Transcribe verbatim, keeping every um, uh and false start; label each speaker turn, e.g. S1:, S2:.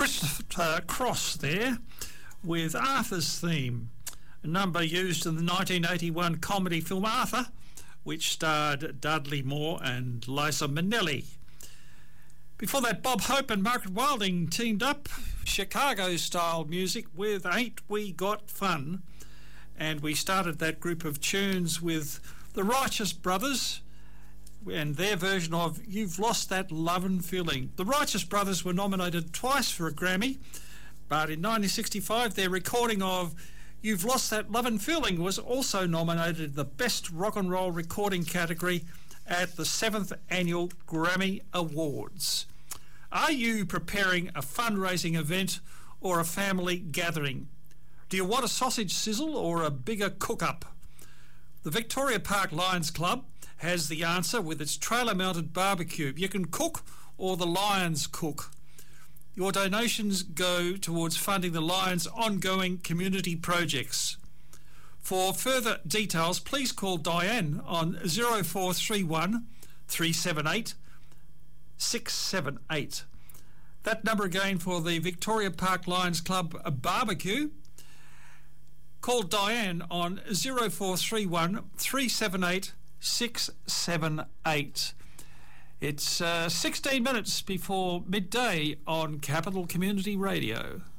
S1: Christopher Cross there with Arthur's Theme, a number used in the nineteen eighty-one comedy film Arthur, which starred Dudley Moore and Liza Minnelli. Before that, Bob Hope and Margaret Wilding teamed up, Chicago-style music with Ain't We Got Fun. And we started that group of tunes with the Righteous Brothers and their version of You've Lost That Lovin' Feeling. The Righteous Brothers were nominated twice for a Grammy, but in nineteen sixty-five their recording of You've Lost That Lovin' Feeling was also nominated in the Best Rock and Roll Recording category at the seventh Annual Grammy Awards. Are you preparing a fundraising event or a family gathering? Do you want a sausage sizzle or a bigger cook-up? The Victoria Park Lions Club has the answer with its trailer-mounted barbecue. You can cook or the Lions cook. Your donations go towards funding the Lions' ongoing community projects. For further details, please call Diane on zero four three one, three seven eight, six seven eight. That number again for the Victoria Park Lions Club barbecue. Call Diane on zero four three one, three seven eight, six seven eight. It's uh, sixteen minutes before midday on Capital Community Radio.